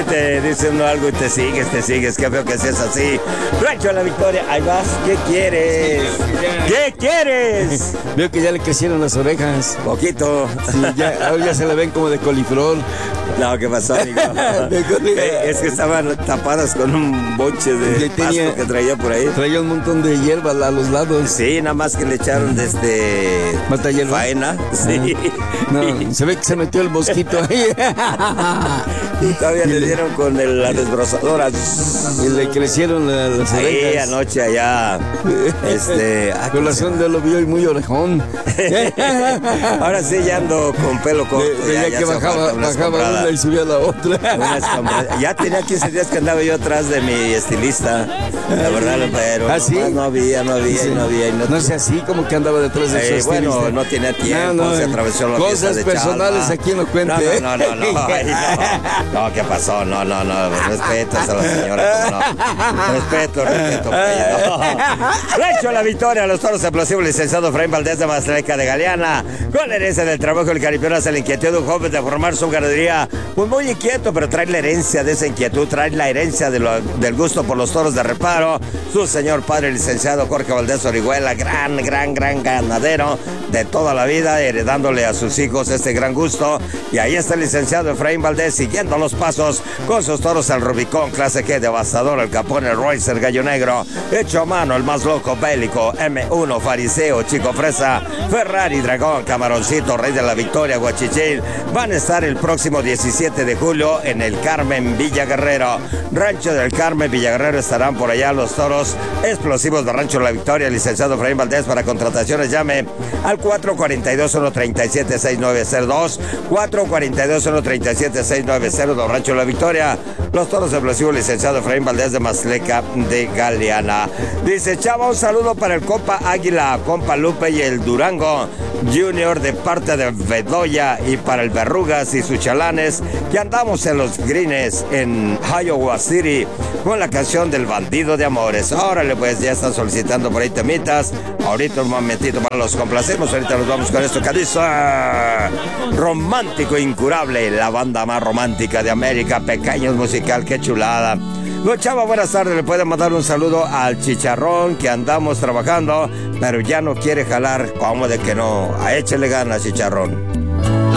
te dice uno algo y te sigues, qué feo que seas así. Rancho La Victoria, ahí vas, ¿qué quieres? ¿Qué quieres? Veo que ya le crecieron las orejas. Poquito. Sí, ahora ya se le ven como de coliflor. No, ¿qué pasó, amigo? Es que estaban tapadas con un boche de pasto que traía por ahí. Traía un montón de hierba a los lados. Sí, nada más que le echaron ¿Mata hierba? faena. Sí. No, se ve que se metió el mosquito ahí. Y todavía le dieron con la desbrozadora. Y le crecieron las orejas. Sí, anoche allá. Con razón de lo vio y muy orejón. Ahora sí ya ando con pelo corto. Ya que bajaba una y subía la otra. Ya tenía 15 días que andaba yo atrás de mi estilista. La verdad, pero ¿Ah, sí? no había. No sé, así como que andaba detrás de su estilista. Bueno, no tenía tiempo, se atravesó la fiesta de personales Chalma. Aquí no cuente. No. No, ¿qué pasó? No. Respetas a la señora, ¿cómo no? Respeto. Rancho La Victoria, los toros explosivos, licenciado Efraín Valdés de Mazleca de Galeana. Con la herencia del trabajo del caripión hace la inquietud de un joven de formar su ganadería. Pues muy inquieto, pero trae la herencia de esa inquietud, trae la herencia del gusto por los toros de reparo. Su señor padre, licenciado Jorge Valdés Orihuela, gran ganadero de toda la vida, heredándole a sus hijos este gran gusto. Y ahí está el licenciado Efraín Valdés siguiendo los pasos con sus toros el Rubicón, clase G, devastador, el Capón, el Royce, el Gallo Negro, hecho a mano, el más loco, bélico, M1, Fariseo, Chico Fresa, Ferrari, Dragón, Camaroncito, Rey de la Victoria, Guachichil, van a estar el próximo 17 de julio en el Carmen Villa Guerrero. Rancho del Carmen Villa Guerrero estarán por allá los toros explosivos de Rancho La Victoria, licenciado Efraín Valdés. Para contrataciones llame al 442-137-6902, 442-137-6902, Rancho La Victoria, los toros explosivos, licenciado Efraín Valdés de Mazleca de Galeana. Dice: Chava, un saludo para el compa Águila, compa Lupe y el Durango Junior de parte de Bedoya, y para el Verrugas y sus chalanes que andamos en los greens en Iowa City con la canción del Bandido de Amores. Órale, pues ya están solicitando por ahí temitas. Ahorita un momentito para los complacemos. Ahorita nos vamos con esto que dice Romántico Incurable, la banda más romántica de América. Pequeños musical, qué chulada. Chava, buenas tardes. Le pueden mandar un saludo al Chicharrón, que andamos trabajando, pero ya no quiere jalar. ¿Cómo de que no? A échele ganas, Chicharrón.